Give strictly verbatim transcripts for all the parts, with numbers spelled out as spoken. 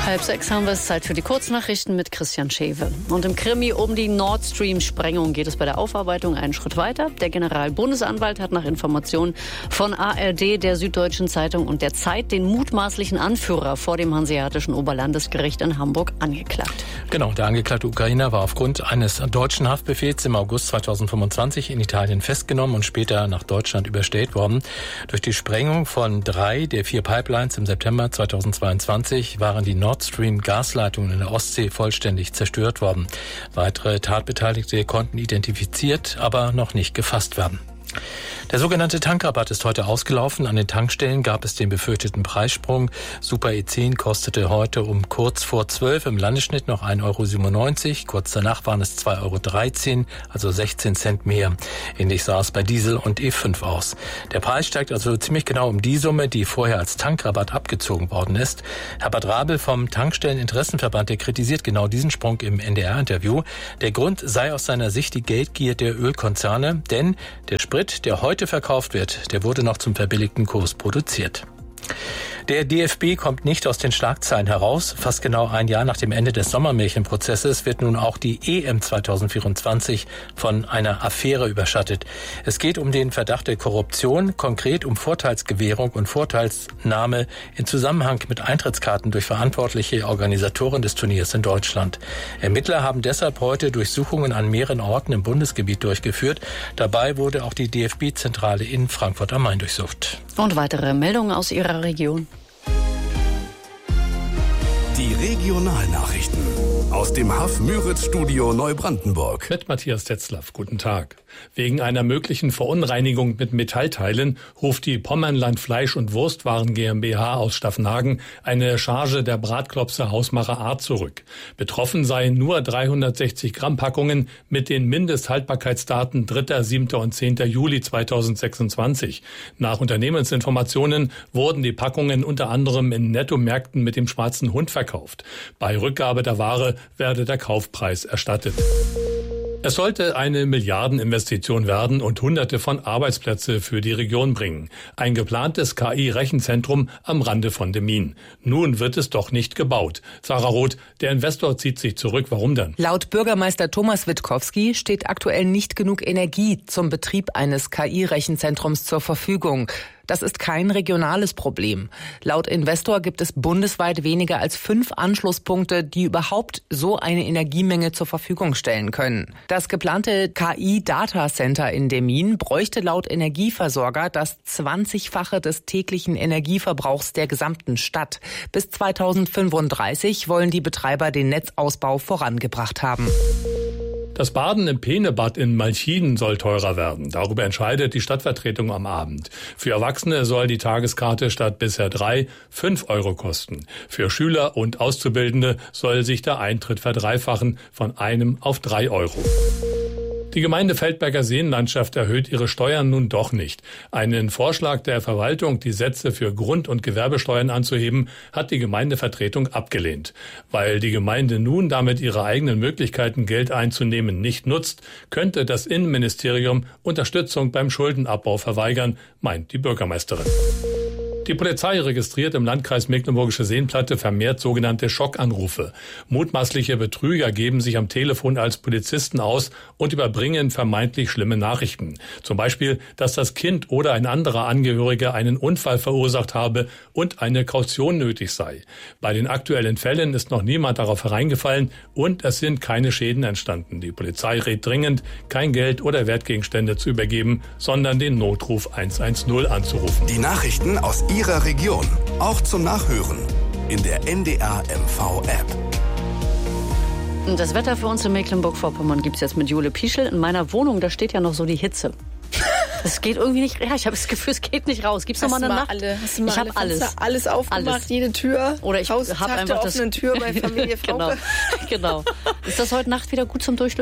Halb sechs haben wir es, Zeit für die Kurznachrichten mit Christian Schewe. Und im Krimi um die Nord Stream-Sprengung geht es bei der Aufarbeitung einen Schritt weiter. Der Generalbundesanwalt hat nach Informationen von A R D, der Süddeutschen Zeitung und der Zeit den mutmaßlichen Anführer vor dem Hanseatischen Oberlandesgericht in Hamburg angeklagt. Genau, der angeklagte Ukrainer war aufgrund eines deutschen Haftbefehls im August zweitausendfünfundzwanzig in Italien festgenommen und später nach Deutschland überstellt worden. Durch die Sprengung von drei der vier Pipelines im September zweitausendzweiundzwanzig waren die Nord Stream Gasleitungen in der Ostsee vollständig zerstört worden. Weitere Tatbeteiligte konnten identifiziert, aber noch nicht gefasst werden. Der sogenannte Tankrabatt ist heute ausgelaufen. An den Tankstellen gab es den befürchteten Preissprung. Super E zehn kostete heute um kurz vor zwölf im Landesschnitt noch ein Euro siebenundneunzig. Kurz danach waren es zwei Euro dreizehn, also sechzehn Cent mehr. Ähnlich sah es bei Diesel und E fünf aus. Der Preis steigt also ziemlich genau um die Summe, die vorher als Tankrabatt abgezogen worden ist. Herbert Rabel vom Tankstelleninteressenverband, der kritisiert genau diesen Sprung im N D R-Interview. Der Grund sei aus seiner Sicht die Geldgier der Ölkonzerne, denn der Sprit, der heute verkauft wird, der wurde noch zum verbilligten Kurs produziert. Der D F B kommt nicht aus den Schlagzeilen heraus. Fast genau ein Jahr nach dem Ende des Sommermärchenprozesses wird nun auch die E M zweitausendvierundzwanzig von einer Affäre überschattet. Es geht um den Verdacht der Korruption, konkret um Vorteilsgewährung und Vorteilsnahme in Zusammenhang mit Eintrittskarten durch verantwortliche Organisatoren des Turniers in Deutschland. Ermittler haben deshalb heute Durchsuchungen an mehreren Orten im Bundesgebiet durchgeführt. Dabei wurde auch die D F B-Zentrale in Frankfurt am Main durchsucht. Und weitere Meldungen aus Ihrer Region. Die Regionalnachrichten aus dem Haff-Müritz-Studio Neubrandenburg. Mit Matthias Tetzlaff, guten Tag. Wegen einer möglichen Verunreinigung mit Metallteilen ruft die Pommerland Fleisch- und Wurstwaren GmbH aus Staffenhagen eine Charge der Bratklopse Hausmacher Art zurück. Betroffen seien nur dreihundertsechzig Gramm Packungen mit den Mindesthaltbarkeitsdaten dritter, siebter und zehnter Juli zweitausendsechsundzwanzig. Nach Unternehmensinformationen wurden die Packungen unter anderem in Nettomärkten mit dem schwarzen Hund verkauft. Bei Rückgabe der Ware werde der Kaufpreis erstattet. Es sollte eine Milliardeninvestition werden und Hunderte von Arbeitsplätze für die Region bringen. Ein geplantes K I-Rechenzentrum am Rande von Demmin. Nun wird es doch nicht gebaut. Sarah Roth, der Investor zieht sich zurück. Warum denn? Laut Bürgermeister Thomas Witkowski steht aktuell nicht genug Energie zum Betrieb eines K I-Rechenzentrums zur Verfügung. Das ist kein regionales Problem. Laut Investor gibt es bundesweit weniger als fünf Anschlusspunkte, die überhaupt so eine Energiemenge zur Verfügung stellen können. Das geplante K I-Datacenter in Demmin bräuchte laut Energieversorger das zwanzigfache des täglichen Energieverbrauchs der gesamten Stadt. Bis zweitausendfünfunddreißig wollen die Betreiber den Netzausbau vorangebracht haben. Das Baden im Peenebad in Malchiden soll teurer werden. Darüber entscheidet die Stadtvertretung am Abend. Für Erwachsene soll die Tageskarte statt bisher drei, fünf Euro kosten. Für Schüler und Auszubildende soll sich der Eintritt verdreifachen von einem auf drei Euro. Die Gemeinde Feldberger Seenlandschaft erhöht ihre Steuern nun doch nicht. Einen Vorschlag der Verwaltung, die Sätze für Grund- und Gewerbesteuern anzuheben, hat die Gemeindevertretung abgelehnt. Weil die Gemeinde nun damit ihre eigenen Möglichkeiten, Geld einzunehmen, nicht nutzt, könnte das Innenministerium Unterstützung beim Schuldenabbau verweigern, meint die Bürgermeisterin. Die Polizei registriert im Landkreis Mecklenburgische Seenplatte vermehrt sogenannte Schockanrufe. Mutmaßliche Betrüger geben sich am Telefon als Polizisten aus und überbringen vermeintlich schlimme Nachrichten. Zum Beispiel, dass das Kind oder ein anderer Angehöriger einen Unfall verursacht habe und eine Kaution nötig sei. Bei den aktuellen Fällen ist noch niemand darauf hereingefallen und es sind keine Schäden entstanden. Die Polizei rät dringend, kein Geld oder Wertgegenstände zu übergeben, sondern den Notruf eins eins null anzurufen. Die Nachrichten aus Ihrer Region, auch zum Nachhören in der N D R M V-App. Das Wetter für uns in Mecklenburg-Vorpommern gibt es jetzt mit Jule Pieschel. In meiner Wohnung, da steht ja noch so die Hitze. Es geht irgendwie nicht, ja, ich habe das Gefühl, es geht nicht raus. Gibt's noch mal eine mal Nacht? Alle, hast du mal ich habe alles. alles aufgemacht, alles. Jede Tür. Oder ich habe einfach der offenen das Tür bei Familie Frauke. Genau, genau. Ist das heute Nacht wieder gut zum Durchlüften? Ja.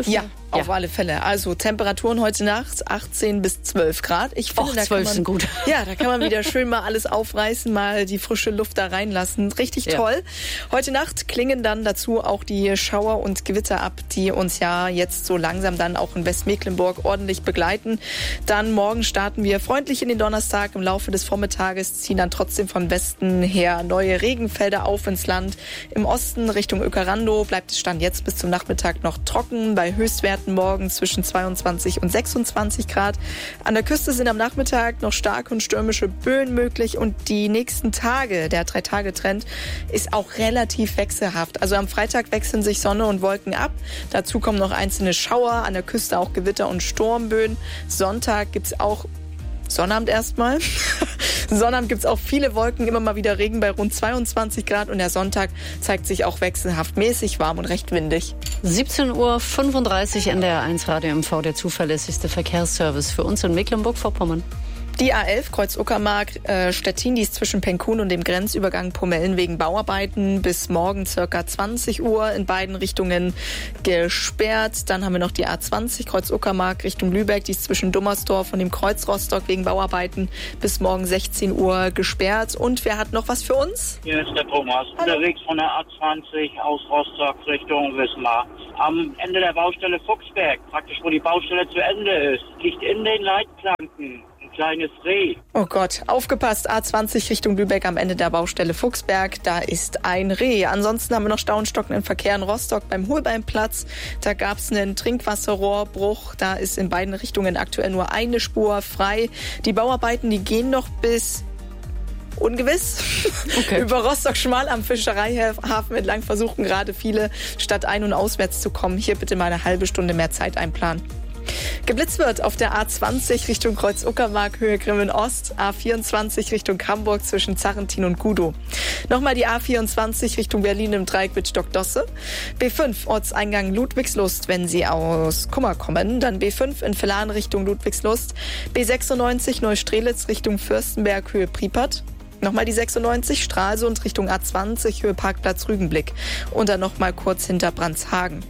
Auf ja. alle Fälle. Also Temperaturen heute Nacht achtzehn bis zwölf Grad. Ich finde, Och, da zwölf kann man, sind gut. Ja, da kann man wieder schön mal alles aufreißen, mal die frische Luft da reinlassen. Richtig ja. toll. Heute Nacht klingen dann dazu auch die Schauer und Gewitter ab, die uns ja jetzt so langsam dann auch in Westmecklenburg ordentlich begleiten. Dann morgen starten wir freundlich in den Donnerstag. Im Laufe des Vormittages ziehen dann trotzdem von Westen her neue Regenfelder auf ins Land. Im Osten Richtung Öckerando bleibt es Stand jetzt bis zum Nachmittag noch trocken, bei Höchstwerten morgen zwischen zweiundzwanzig und sechsundzwanzig Grad. An der Küste sind am Nachmittag noch starke und stürmische Böen möglich und die nächsten Tage, der Drei-Tage-Trend, ist auch relativ wechselhaft. Also am Freitag wechseln sich Sonne und Wolken ab. Dazu kommen noch einzelne Schauer, an der Küste auch Gewitter und Sturmböen. Sonntag gibt's auch Sonnabend erstmal. Sonnabend gibt es auch viele Wolken, immer mal wieder Regen bei rund zweiundzwanzig Grad und der Sonntag zeigt sich auch wechselhaft mäßig warm und recht windig. siebzehn Uhr fünfunddreißig N D R eins Radio M V, der zuverlässigste Verkehrsservice für uns in Mecklenburg-Vorpommern. Die A elf Kreuz-Uckermark äh, Stettin, die ist zwischen Penkun und dem Grenzübergang Pomellen wegen Bauarbeiten bis morgen circa zwanzig Uhr in beiden Richtungen gesperrt. Dann haben wir noch die A zwanzig Kreuz-Uckermark Richtung Lübeck, die ist zwischen Dummersdorf und dem Kreuz Rostock wegen Bauarbeiten bis morgen sechzehn Uhr gesperrt. Und wer hat noch was für uns? Hier ist der Thomas, Hallo. Unterwegs von der A zwanzig aus Rostock Richtung Wismar. Am Ende der Baustelle Fuchsberg, praktisch wo die Baustelle zu Ende ist, liegt in den Leitplanken kleines Reh. Oh Gott, aufgepasst, A zwanzig Richtung Lübeck am Ende der Baustelle Fuchsberg, da ist ein Reh. Ansonsten haben wir noch Stau und stockenden Verkehr in Rostock beim Holbeinplatz. Da gab es einen Trinkwasserrohrbruch, da ist in beiden Richtungen aktuell nur eine Spur frei. Die Bauarbeiten, die gehen noch bis ungewiss. Okay. Über Rostock-Schmal am Fischereihafen entlang versuchen gerade viele stadtein- und auswärts zu kommen. Hier bitte mal eine halbe Stunde mehr Zeit einplanen. Geblitzt wird auf der A zwanzig Richtung Kreuz-Uckermark, Höhe Grimmen-Ost, A vierundzwanzig Richtung Hamburg zwischen Zarrentin und Gudow. Nochmal die A vierundzwanzig Richtung Berlin im Dreieck mit Stockdosse. B fünf Ortseingang Ludwigslust, wenn Sie aus Kummer kommen. Dann B fünf in Villan Richtung Ludwigslust. B sechsundneunzig Neustrelitz Richtung Fürstenberg, Höhe Priepert. Nochmal die sechsundneunzig Stralsund Richtung A zwanzig, Höhe Parkplatz Rügenblick. Und dann nochmal kurz hinter Brandshagen.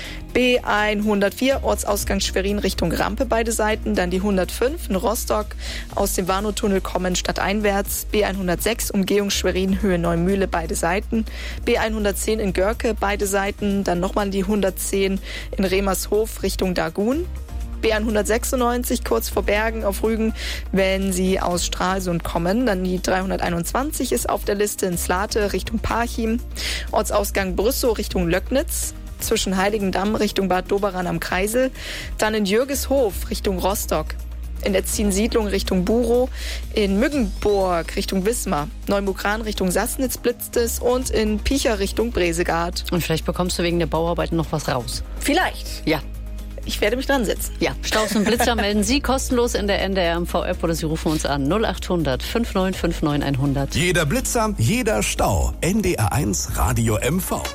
B hundertvier Ortsausgang Schwerin Richtung Rampe beide Seiten, dann die hundertfünf in Rostock aus dem Warnow-Tunnel kommen stadteinwärts, B hundertsechs Umgehung Schwerin Höhe Neumühle beide Seiten, B hundertzehn in Görke beide Seiten, dann nochmal die hundertzehn in Remershof Richtung Dagun, B hundertsechsundneunzig kurz vor Bergen auf Rügen, wenn Sie aus Stralsund kommen. Dann die dreihunderteinundzwanzig ist auf der Liste in Slate Richtung Parchim, Ortsausgang Brüssow Richtung Löcknitz, zwischen Heiligendamm Richtung Bad Doberan am Kreisel, dann in Jürgeshof Richtung Rostock, in der Ziensiedlung Richtung Burow, in Müggenburg Richtung Wismar, Neumukran Richtung Sassnitz blitzt es und in Piecher Richtung Bresegard. Und vielleicht bekommst du wegen der Bauarbeiten noch was raus. Vielleicht. Ja. Ich werde mich dran setzen. Ja, Staus und Blitzer melden Sie kostenlos in der N D R M V-App oder Sie rufen uns an null acht hundert fünfundneunzig neunundfünfzig hundert. Jeder Blitzer, jeder Stau. N D R eins Radio M V.